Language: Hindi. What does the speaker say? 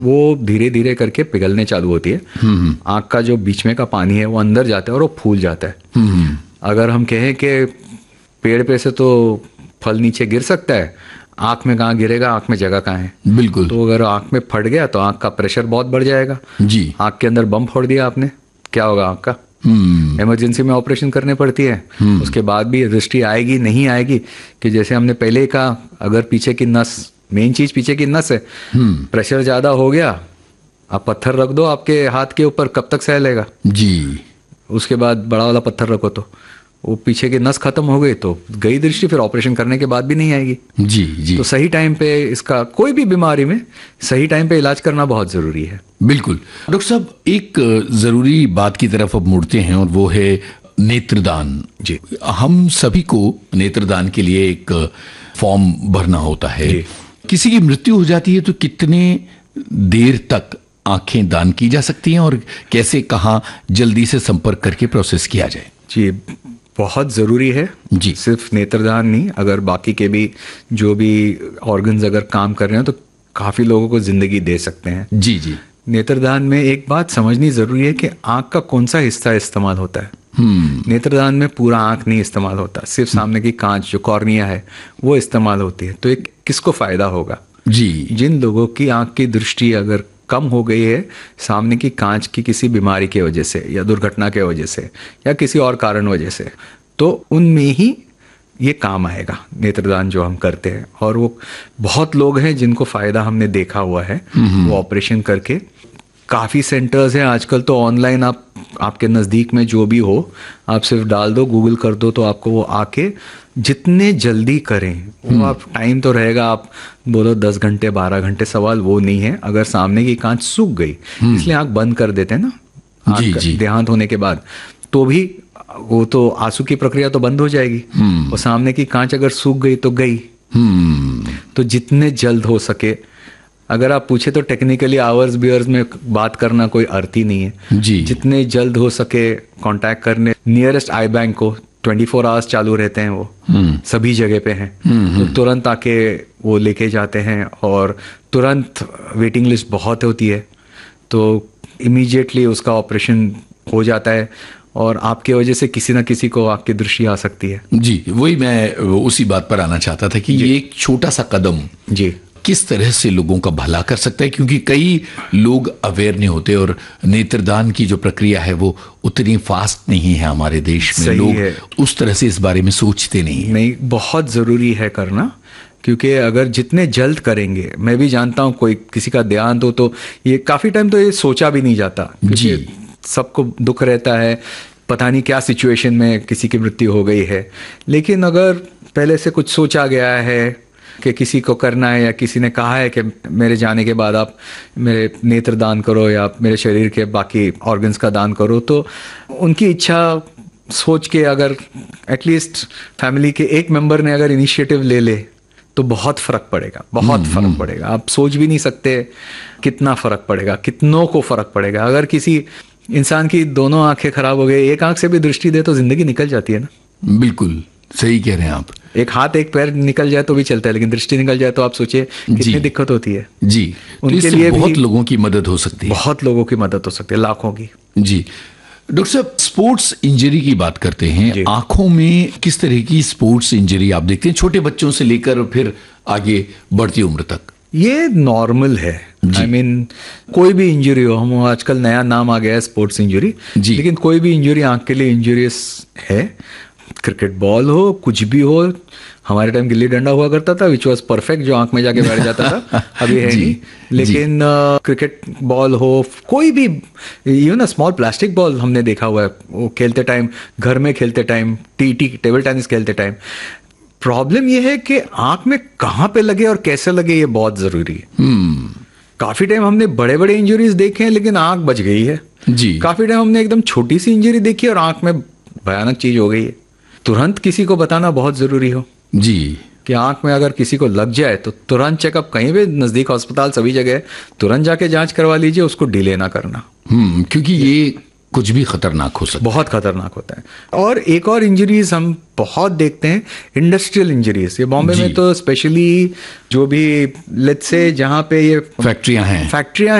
वो धीरे धीरे करके पिघलने चालू होती है। आँख का जो बीच में का पानी है वो अंदर जाता है और वो फूल जाता है। अगर हम कहें कि पेड़ पे से तो फल नीचे गिर सकता है, आँख में कहाँ गिरेगा, आँख में जगह कहाँ है। बिल्कुल। तो अगर आँख में फट गया तो आँख का प्रेशर बहुत बढ़ जाएगा। जी। आँख के अंदर बम फोड़ दिया आपने, क्या होगा आँख का? इमरजेंसी में ऑपरेशन करने पड़ती है। उसके बाद भी दृष्टि आएगी नहीं आएगी, कि जैसे हमने पहले ही कहा, अगर पीछे की नस, मेन चीज पीछे की नस है, प्रेशर ज्यादा हो गया, आप पत्थर रख दो आपके हाथ के ऊपर, कब तक सह लेगा? जी। उसके बाद बड़ा वाला पत्थर रखो तो वो पीछे की नस खत्म हो गई तो गई दृष्टि, फिर ऑपरेशन करने के बाद भी नहीं आएगी। जी जी। तो सही टाइम पे इसका, कोई भी बीमारी में सही टाइम पे इलाज करना बहुत जरूरी है। बिल्कुल। डॉक्टर साहब, एक जरूरी बात की तरफ अब मुड़ते हैं और वो है नेत्रदान। जी। हम सभी को नेत्रदान के लिए एक फॉर्म भरना होता है। किसी की मृत्यु हो जाती है तो कितने देर तक आंखें दान की जा सकती हैं और कैसे, कहाँ जल्दी से संपर्क करके प्रोसेस किया जाए? जी, बहुत ज़रूरी है जी। सिर्फ नेत्रदान नहीं, अगर बाकी के भी जो भी ऑर्गन्स अगर काम कर रहे हैं तो काफ़ी लोगों को ज़िंदगी दे सकते हैं। जी जी। नेत्रदान में एक बात समझनी ज़रूरी है कि आँख का कौन सा हिस्सा इस्तेमाल होता है। नेत्रदान में पूरा आँख नहीं इस्तेमाल होता, सिर्फ सामने की कांच जो कॉर्निया है वो इस्तेमाल होती है। तो एक किसको फ़ायदा होगा? जी। जिन लोगों की आँख की दृष्टि अगर कम हो गई है सामने की कांच की किसी बीमारी की वजह से या दुर्घटना के वजह से या किसी और कारण वजह से, तो उनमें ही ये काम आएगा नेत्रदान जो हम करते हैं। और वो बहुत लोग हैं जिनको फ़ायदा हमने देखा हुआ है, वो ऑपरेशन करके। काफ़ी सेंटर्स हैं आजकल तो ऑनलाइन, आप आपके नज़दीक में जो भी हो आप सिर्फ डाल दो, गूगल कर दो तो आपको वो आके जितने जल्दी करें वो, आप टाइम तो रहेगा, आप बोलो 10 घंटे 12 घंटे, सवाल वो नहीं है। अगर सामने की कांच सूख गई, इसलिए आंख बंद कर देते हैं ना देहांत होने के बाद, तो भी वो तो आंसू की प्रक्रिया तो बंद हो जाएगी। और सामने की कांच अगर सूख गई तो गई। तो जितने जल्द हो सके, अगर आप पूछे तो टेक्निकली आवर्स बियर्स में बात करना कोई अर्थ ही नहीं है। जी। जितने जल्द हो सके कांटेक्ट करने नियरेस्ट आई बैंक को, 24 आवर्स चालू रहते हैं वो, सभी जगह पे हैं। तो तुरंत आके वो लेके जाते हैं और तुरंत वेटिंग लिस्ट बहुत होती है, तो इमीडिएटली उसका ऑपरेशन हो जाता है और आपके वजह से किसी ना किसी को आपकी दृष्टि आ सकती है। जी, वही मैं उसी बात पर आना चाहता था कि ये एक छोटा सा कदम जी किस तरह से लोगों का भला कर सकता है, क्योंकि कई लोग अवेयर नहीं होते और नेत्रदान की जो प्रक्रिया है वो उतनी फास्ट नहीं है हमारे देश में। लोग उस तरह से इस बारे में सोचते नहीं। बहुत ज़रूरी है करना, क्योंकि अगर जितने जल्द करेंगे, मैं भी जानता हूँ कोई किसी का देहांत हो तो ये काफ़ी टाइम तो ये सोचा भी नहीं जाता। जी। सबको दुख रहता है, पता नहीं क्या सिचुएशन में किसी की मृत्यु हो गई है, लेकिन अगर पहले से कुछ सोचा गया है कि किसी को करना है या किसी ने कहा है कि मेरे जाने के बाद आप मेरे नेत्र दान करो या आप मेरे शरीर के बाकी ऑर्गन्स का दान करो, तो उनकी इच्छा सोच के अगर एटलीस्ट फैमिली के एक मेंबर ने अगर इनिशिएटिव ले ले तो बहुत फ़र्क पड़ेगा, बहुत फ़र्क पड़ेगा। आप सोच भी नहीं सकते कितना फ़र्क पड़ेगा, कितनों को फ़र्क पड़ेगा। अगर किसी इंसान की दोनों आंखें खराब हो गई, एक आंख से भी दृष्टि दे तो जिंदगी निकल जाती है ना। बिल्कुल सही कह रहे हैं आप। एक हाथ एक पैर निकल जाए तो भी चलता है, लेकिन दृष्टि निकल जाए तो आप सोचिए कितनी दिक्कत होती है। जी, उनके तो लिए बहुत लोगों की मदद हो सकती है, बहुत लोगों की मदद हो सकती है, लाखों की। जी डॉक्टर साहब, स्पोर्ट्स इंजरी की बात करते हैं, आंखों में किस तरह की स्पोर्ट्स इंजरी आप देखते हैं, छोटे बच्चों से लेकर फिर आगे बढ़ती उम्र तक? ये नॉर्मल है। I mean, कोई भी इंजरी हो, हम आजकल नया नाम आ गया है स्पोर्ट्स इंजरी, लेकिन कोई भी इंजरी आंख के लिए इंजूरियस है। क्रिकेट बॉल हो, कुछ भी हो, हमारे टाइम गिल्ली डंडा हुआ करता था विच वॉज परफेक्ट, जो आंख में जाके बैठ जाता था, अभी है नहीं। लेकिन क्रिकेट बॉल हो, कोई भी, इवन स्मॉल प्लास्टिक बॉल हमने देखा हुआ है, वो खेलते टाइम, घर में खेलते टाइम, टेबल टेनिस खेलते टाइम। प्रॉब्लम ये है कि आंख में कहाँ पे लगे और कैसे लगे, ये बहुत जरूरी है। काफी टाइम हमने बड़े बड़े इंजरीज देखे हैं लेकिन आंख बच गई है। जी। काफी टाइम हमने एकदम छोटी सी इंजरी देखी और आंख में भयानक चीज हो गई है। तुरंत किसी को बताना बहुत जरूरी हो जी कि आंख में अगर किसी को लग जाए तो तुरंत चेकअप, कहीं भी नजदीक अस्पताल सभी जगह, तुरंत जाके जांच करवा लीजिए, उसको डिले ना करना। क्योंकि ये कुछ भी खतरनाक हो सकता है। बहुत खतरनाक होता है। और एक और इंजरीज हम बहुत देखते हैं, इंडस्ट्रियल इंजरीज। ये बॉम्बे में तो स्पेशली जो भी लेट्स से जहाँ पे ये फैक्ट्रियां हैं